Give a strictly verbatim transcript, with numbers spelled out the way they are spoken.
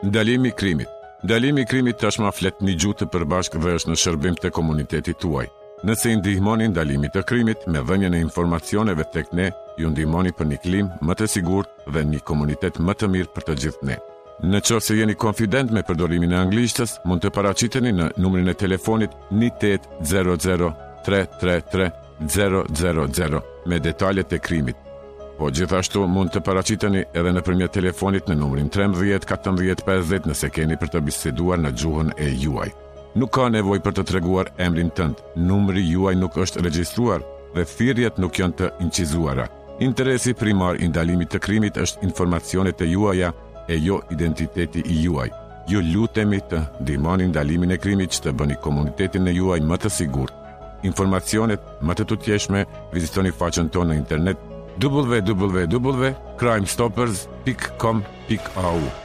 Ndalimi i krimit. Ndalimi i krimit tashmë flet një gjuhë të përbashkë dhe është në shërbim të komunitetit tuaj. Nëse i ndihmoni ndalimit të krimit me dhënien e informacioneve tek ne, ju ndihmoni për një klimë më të sigurt dhe një komunitet më të mirë për të gjithë ne. Në qoftë se jeni konfident me përdorimin e anglishtës, mund të paraqiteni në numrin e telefonit një osht zero zero tre tre tre zero zero zero me detajet e krimit. Po gjithashtu mund të paraqiteni edhe nëpërmjet telefonit në numrin tridhjetë katërmbëdhjetë pesëdhjetë nëse keni për të biseduar në gjuhën e juaj. Nuk ka nevojë për të treguar emrin tënd. Numri juaj nuk është regjistruar dhe thirrjet nuk janë të incizuara. Interesi primar i ndalimit të krimit është informacionet e juaja e jo identiteti i juaj. Ju lutemi të ndihmoni ndalimin e krimit që të bëni komunitetin e juaj më të sigurt. Informacionet më të tutjeshme vizitoni faqen tonë në internet w w w punkt crime stoppers punkt com punkt a u.